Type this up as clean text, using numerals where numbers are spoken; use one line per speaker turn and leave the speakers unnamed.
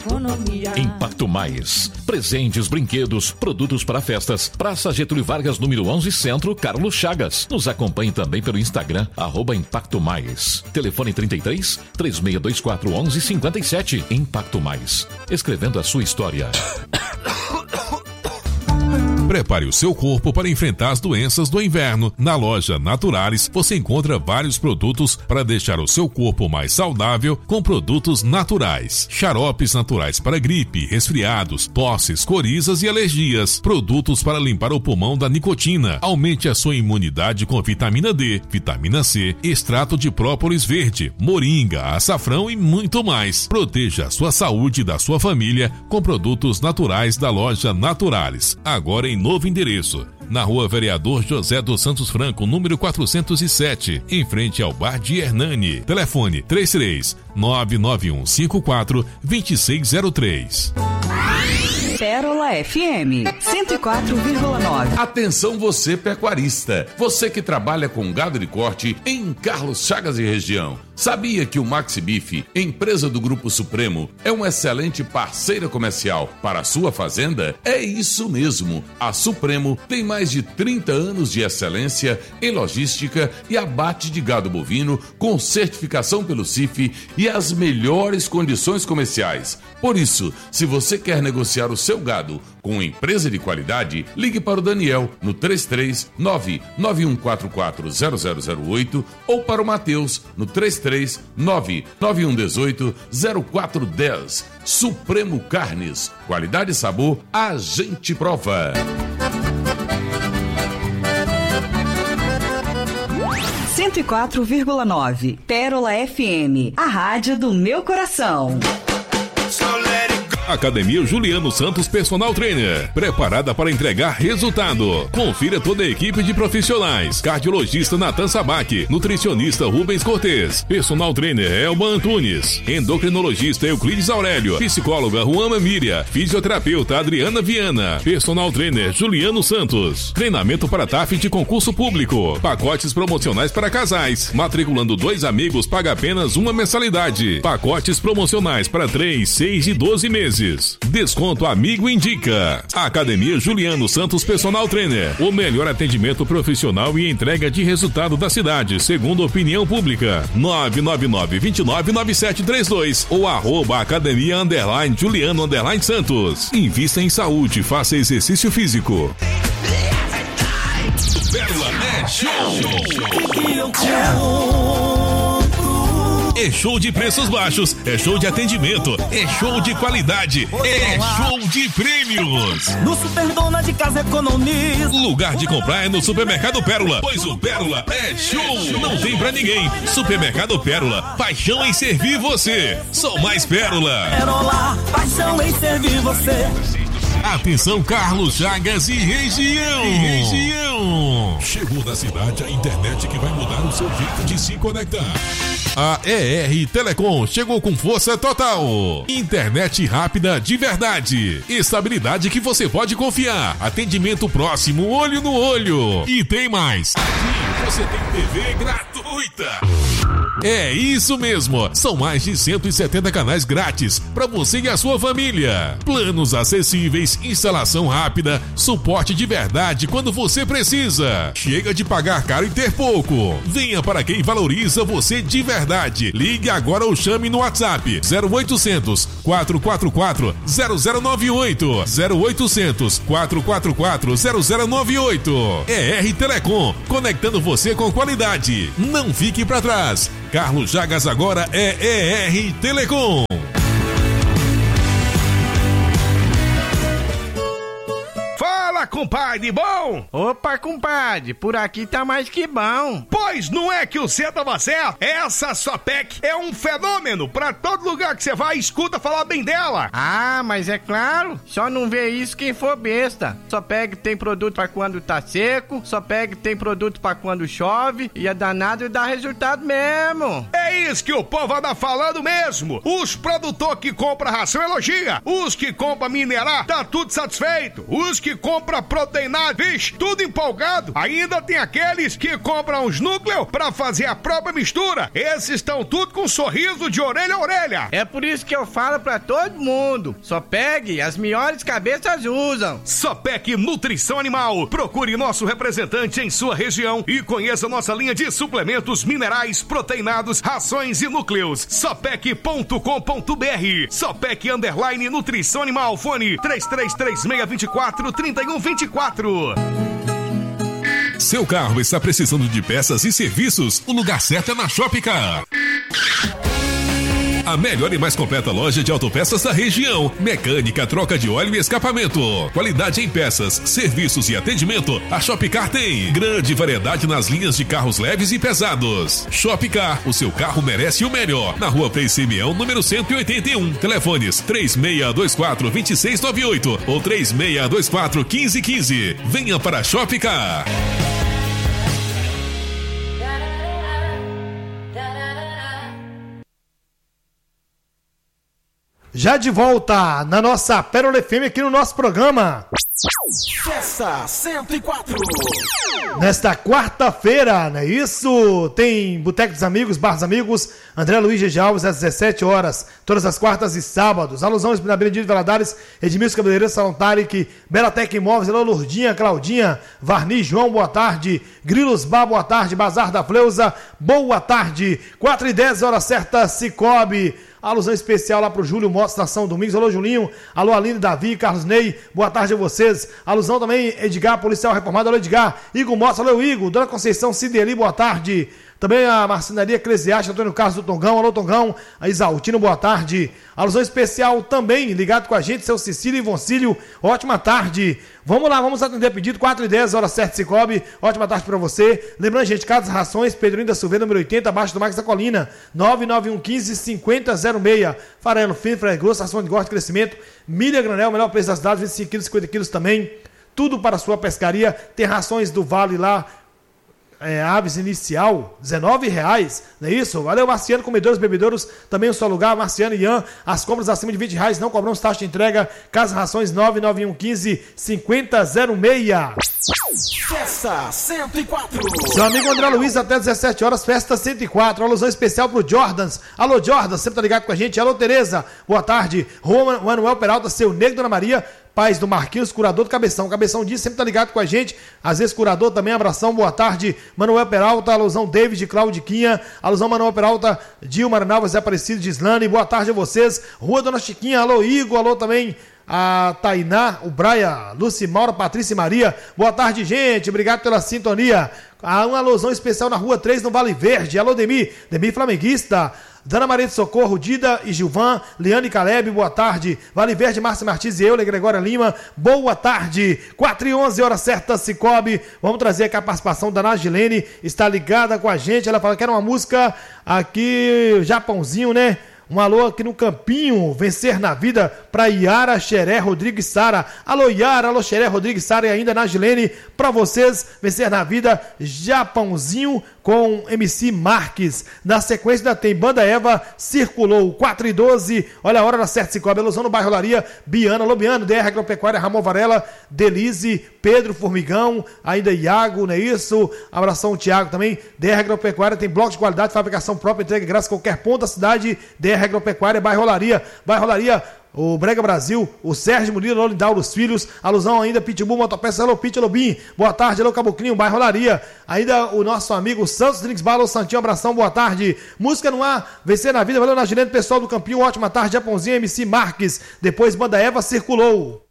Impacto Mais. Presentes, brinquedos, produtos para festas. Praça Getúlio Vargas, número 11, Centro, Carlos Chagas. Nos acompanhe também pelo Instagram, @Impacto Mais. Telefone 33 3624 1157. Impacto Mais. Escrevendo a sua história.
Prepare o seu corpo para enfrentar as doenças do inverno. Na loja Naturalis, você encontra vários produtos para deixar o seu corpo mais saudável com produtos naturais. Xaropes naturais para gripe, resfriados, tosses, corizas e alergias. Produtos para limpar o pulmão da nicotina. Aumente a sua imunidade com vitamina D, vitamina C, extrato de própolis verde, moringa, açafrão e muito mais. Proteja a sua saúde e da sua família com produtos naturais da loja Naturalis. Agora em novo endereço, na Rua Vereador José dos Santos Franco, número 407, em frente ao Bar de Hernani. Telefone 33 99154 2603.
Pérola FM 104,9.
Atenção você pecuarista, você que trabalha com gado de corte em Carlos Chagas e região. Sabia que o Maxi Beef, empresa do Grupo Supremo, é uma excelente parceira comercial para a sua fazenda? É isso mesmo. A Supremo tem mais de 30 anos de excelência em logística e abate de gado bovino com certificação pelo CIF e as melhores condições comerciais. Por isso, se você quer negociar o seu gado com uma empresa de qualidade, ligue para o Daniel no 33991440008 ou para o Matheus no 33991180410. Supremo Carnes, qualidade e sabor, a gente prova.
104,9. Pérola FM, a rádio do meu coração.
Academia Juliano Santos Personal Trainer, preparada para entregar resultado. Confira toda a equipe de profissionais: cardiologista Natan Sabac, nutricionista Rubens Cortez, personal trainer Elba Antunes, endocrinologista Euclides Aurélio, psicóloga Juana Míria, fisioterapeuta Adriana Viana, personal trainer Juliano Santos. Treinamento para TAF de concurso público, pacotes promocionais para casais. Matriculando 2 amigos, paga apenas uma mensalidade. Pacotes promocionais para 3, 6 e 12 meses. Desconto Amigo Indica. Academia Juliano Santos Personal Trainer, o melhor atendimento profissional e entrega de resultado da cidade, segundo opinião pública. 999-299732 ou @academia_Juliano_Santos. Invista em saúde, faça exercício físico.
Pérola é show!
É show de preços baixos, é show de atendimento, é show de qualidade, é show de prêmios.
No Superdona de Casa Economiza.
Lugar de comprar é no Supermercado Pérola, pois o Pérola é show, não tem pra ninguém. Supermercado Pérola, paixão em servir você. Só mais Pérola.
Pérola, paixão em servir você.
Atenção Carlos Chagas e região. Chegou na cidade a internet que vai mudar o seu jeito de se conectar. A ER Telecom chegou com força total. Internet rápida de verdade. Estabilidade que você pode confiar. Atendimento próximo, olho no olho. E tem mais. Aqui você tem TV gratuita. É isso mesmo. São mais de 170 canais grátis para você e a sua família. Planos acessíveis, instalação rápida, suporte de verdade quando você precisa. Chega de pagar caro e ter pouco. Venha para quem valoriza você de verdade. Ligue agora ou chame no WhatsApp 0800 444 0098 0800 444 0098. ER Telecom, conectando você com qualidade. Não fique para trás. Carlos Chagas agora é ER Telecom.
Fala, compadre, bom?
Opa, compadre, por aqui tá mais que bom.
Pois não é que o cê tava certo? Essa Sopec é um fenômeno. Pra todo lugar que você vai, escuta falar bem dela.
Ah, mas é claro, só não vê isso quem for besta. Sopec tem produto pra quando tá seco, Sopec tem produto pra quando chove, e é danado e dá resultado mesmo.
É isso que o povo anda falando mesmo. Os produtores que compram ração elogia, os que compram minerar tá tudo satisfeito, os que compram produto proteinados, vixe, tudo empolgado. Ainda tem aqueles que compram os núcleos pra fazer a própria mistura. Esses estão tudo com um sorriso de orelha a orelha.
É por isso que eu falo pra todo mundo, só pegue, as melhores cabeças usam.
Sopec Nutrição Animal. Procure nosso representante em sua região e conheça nossa linha de suplementos minerais, proteinados, rações e núcleos. Sopec.com.br. Sopec _ Nutrição Animal. Fone 3336243124.
Seu carro está precisando de peças e serviços? O lugar certo é na Shopcar. A melhor e mais completa loja de autopeças da região. Mecânica, troca de óleo e escapamento. Qualidade em peças, serviços e atendimento. A Shopcar tem grande variedade nas linhas de carros leves e pesados. Shopcar, o seu carro merece o melhor. Na rua Frei Simeão, número 181. Telefones 3624-2698 ou 3624-1515. Venha para a Shopcar.
Já de volta na nossa Pérola FM aqui no nosso programa
Festa 104.
Nesta quarta-feira, não é isso? Tem Boteco dos Amigos, Bar dos Amigos, André Luiz G. Alves, às 17 horas, todas as quartas e sábados. Alusão na Benedito Valadares, Edmilson Cabeleireiro, Salão Tarek, Belatec Imóveis, Alô Lourdinha, Claudinha, Varni, João, boa tarde. Grilos Bar, boa tarde. Bazar da Fleusa, boa tarde. 4h10, hora certa, Cicobi. Alusão especial lá pro Júlio Motos, Estação Domingos. Alô, Julinho. Alô, Aline, Davi, Carlos Ney. Boa tarde a vocês. Alusão também, Edgar, policial reformado. Alô, Edgar. Igor Motos, alô, Igor. Dona Conceição Cideli, boa tarde. Também a marcenaria Eclesiástica, Antônio Carlos do Tongão. Alô, Tongão. A Isaltino, boa tarde. Alusão especial também, ligado com a gente, seu Cecílio e Ivoncílio. Ótima tarde. Vamos lá, vamos atender pedido, 4h10, hora certa, Cicobi. Ótima tarde pra você. Lembrando, gente, Casas Rações, Pedrinho da Silveira, número 80, abaixo do Max da Colina. 99115-5006. Farelo fino, freio grosso, ação de corte, crescimento. Milha granel, melhor preço das cidades, 25 quilos, 50 quilos também. Tudo para a sua pescaria. Tem rações do Vale lá. Aves inicial, R$19, não é isso? Valeu, Marciano, comedores, bebedouros, também o seu lugar, Marciano e Ian, as compras acima de R$20, não cobramos taxa de entrega, Casa Rações 99115-5006.
Festa 104.
Seu amigo André Luiz, até 17 horas, Festa 104, alusão especial pro Jordans. Alô, Jordans, sempre tá ligado com a gente. Alô, Tereza, boa tarde. Rua Manuel Peralta, seu Negro, Dona Maria, pais do Marquinhos, curador do Cabeção. Cabeção diz, sempre tá ligado com a gente. Às vezes curador também, abração, boa tarde. Manuel Peralta, alusão David, Claudiquinha, alusão Manuel Peralta, Dilma Arnalves, Aparecido de Islane, boa tarde a vocês. Rua Dona Chiquinha, alô Igor, alô também a Tainá, o Braia, Lucimaura, Patrícia e Maria. Boa tarde, gente, obrigado pela sintonia. Uma alusão especial na Rua 3, no Vale Verde. Alô, Demi flamenguista. Dana Maria de Socorro, Dida e Gilvan, Liane e Caleb, boa tarde. Vale Verde, Márcia Martins e Euler, Gregória Lima, boa tarde. 4h11, hora certa, Cicobi. Vamos trazer aqui a participação da Nagilene, está ligada com a gente. Ela fala que era uma música aqui, Japãozinho, né? Um alô aqui no Campinho, Vencer na Vida, para Yara, Xeré, Rodrigues, Sara. Alô, Yara, alô, Xeré, Rodrigues, Sara e ainda Nagilene, para vocês, Vencer na Vida, Japãozinho com MC Marques. Na sequência ainda tem Banda Eva, Circulou, 4h12, olha a hora da certa, Cicobi, alusão no bairro Laria, Biana, alô, Biano, DR Agropecuária, Ramon Varela, Delize, Pedro Formigão, ainda Iago, não é isso? Abração, Thiago também, DR Agropecuária, tem bloco de qualidade, fabricação própria, entrega grátis a qualquer ponto da cidade, DR Agropecuária, bairro Laria, o Brega Brasil, o Sérgio Murilo, Lindal dos Filhos, alusão ainda, Pitbull, Motopeça, alô, Pit, alô, Bim, boa tarde, alô, Caboclinho, bairro Laria, ainda o nosso amigo Santos Drinks Bar, alô, Santinho, abração, boa tarde, música no ar, Vencer na Vida, valeu, Nagilene, pessoal do Campinho, ótima tarde, Japãozinho, MC Marques, depois Banda Eva, Circulou.